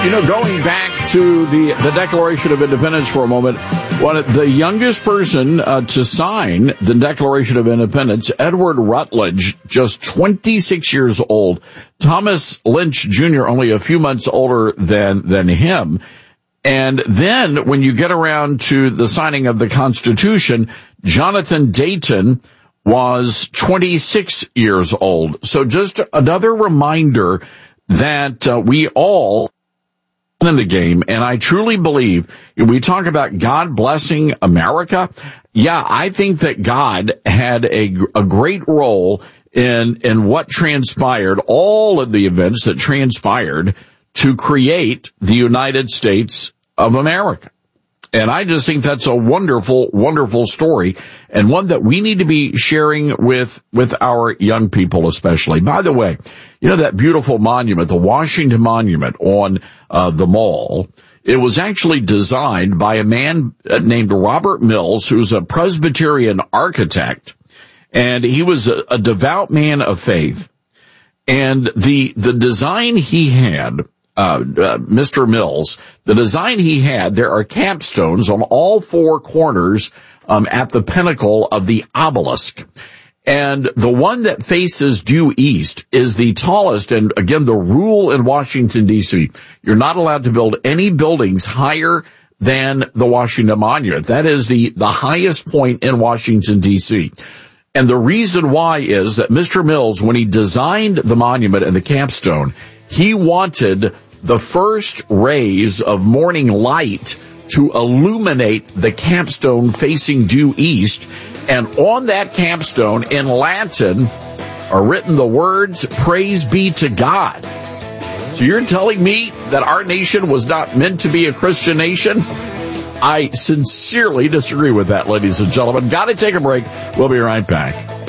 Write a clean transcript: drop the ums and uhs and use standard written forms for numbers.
Going back to the Declaration of Independence for a moment, the youngest person to sign the Declaration of Independence, Edward Rutledge, just 26 years old. Thomas Lynch Jr., only a few months older than him. And then when you get around to the signing of the Constitution, Jonathan Dayton was 26 years old. So just another reminder that we all in the game, and I truly believe we talk about God blessing America. Yeah, I think that God had a great role in what transpired, all of the events that transpired to create the United States of America. And I just think that's a wonderful, wonderful story, and one that we need to be sharing with our young people especially. By the way, that beautiful monument, the Washington Monument on the Mall, it was actually designed by a man named Robert Mills, who's a Presbyterian architect, and he was a devout man of faith. And the design he had, Mr. Mills, the design he had, there are capstones on all four corners at the pinnacle of the obelisk. And the one that faces due east is the tallest, and again, the rule in Washington, D.C., you're not allowed to build any buildings higher than the Washington Monument. That is the highest point in Washington, D.C. And the reason why is that Mr. Mills, when he designed the monument and the capstone, he wanted the first rays of morning light to illuminate the capstone facing due east. And on that capstone in Latin are written the words, "Praise be to God." So you're telling me that our nation was not meant to be a Christian nation? I sincerely disagree with that, ladies and gentlemen. Got to take a break. We'll be right back.